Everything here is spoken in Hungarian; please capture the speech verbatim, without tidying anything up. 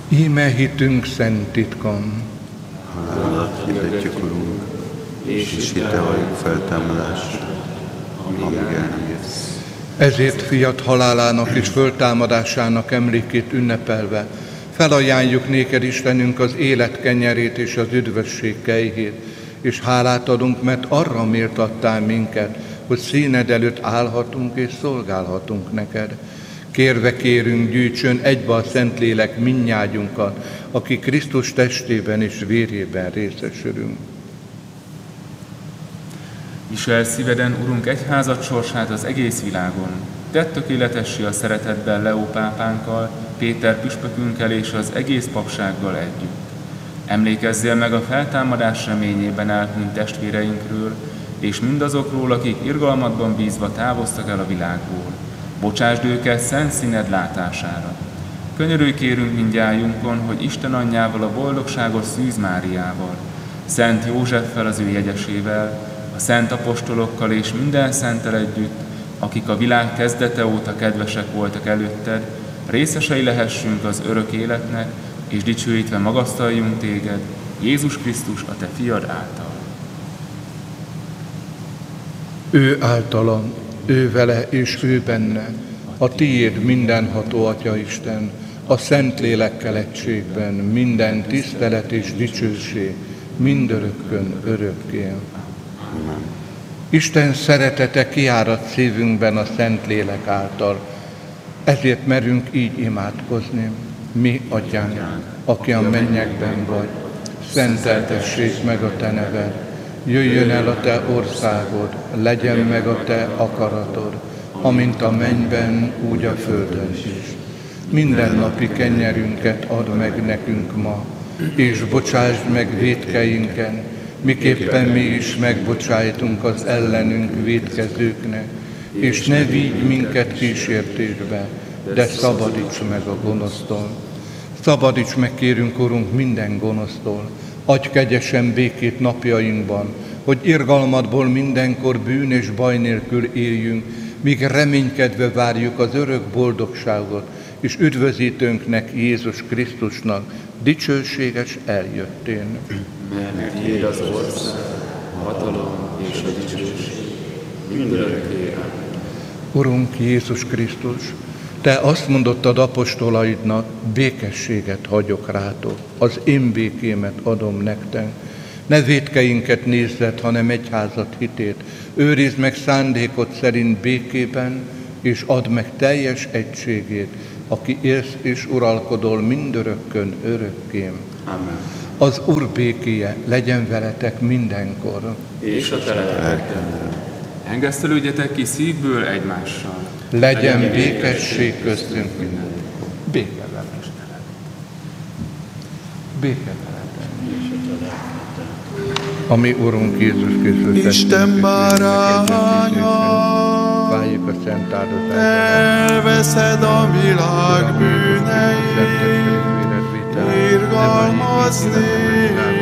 Íme hitünk szent titkon. Hálát hirdetjük, Urunk, és hitte halljuk feltámadást, amíg el nem jössz. Ezért fiat halálának és föltámadásának emlékét ünnepelve felajánljuk néked, Istenünk, az élet kenyerét és az üdvösség kejhét, és hálát adunk, mert arra méltattál minket, hogy színed előtt állhatunk és szolgálhatunk neked. Kérve kérünk, gyűjtsön egybe a Szentlélek mindnyájunkat, aki Krisztus testében és vérében részesülünk. Visel szíveden, Urunk, egyházad sorsát az egész világon. Tedd tökéletessé a szeretetben Leó pápánkkal, Péter püspökünkkel és az egész papsággal együtt. Emlékezzél meg a feltámadás reményében elhunyt testvéreinkről, és mindazokról, akik irgalmadban bízva távoztak el a világból. Bocsásd őket szent színed látására. Könyörülj kérünk mindnyájunkon, hogy Isten anyjával, a boldogságos Szűz Máriával, Szent Józseffel, az ő jegyesével, a szent apostolokkal és minden szenttel együtt, akik a világ kezdete óta kedvesek voltak előtted, részesei lehessünk az örök életnek, és dicsőítve magasztaljunk téged, Jézus Krisztus, a te fiad által. Ő általa, ő vele és ő benne, a tiéd mindenható Atya Isten, a Szentlélekkel egységben minden tisztelet és dicsőség, mindörökkön örökké. Amen. Isten szeretete kiárad szívünkben a Szentlélek által, ezért merünk így imádkozni. Mi, Atyánk, aki a mennyekben vagy, szenteltessék meg a te neved, jöjjön el a te országod, legyen meg a te akaratod, amint a mennyben, úgy a földön is. Mindennapi kenyerünket add meg nekünk ma, és bocsásd meg vétkeinken, miképpen mi is megbocsájtunk az ellenünk vétkezőknek, és ne vigy minket kísértésbe, de szabadíts meg a gonosztól. Szabadíts meg, kérünk, Urunk, minden gonosztól, adj kegyesen békét napjainkban, hogy irgalmadból mindenkor bűn és baj nélkül éljünk, míg reménykedve várjuk az örök boldogságot, és üdvözítőnknek, Jézus Krisztusnak dicsőséges eljöttén. Mert tiéd az ország, a hatalom és a dicsőség mindörökké. Urunk Jézus Krisztus, te azt mondottad apostolaidnak, békességet hagyok rátok, az én békémet adom nektek. Ne vétkeinket nézzed, hanem egyházat hitét. Őrizd meg szándékod szerint békében, és add meg teljes egységét, aki élsz és uralkodol mindörökkön örökkém. Amen. Az Úr békéje legyen veletek mindenkor. És a te lelkeddel. Engesztelődjetek ki szívből egymással. Legyen békesség köztünk minden. Béke veletek. Béke veletek. Ami Urunk Jézus Krisztus, Isten báránya, várjuk a szent áldozásra. elveszed a világ bűneit, irgalmazni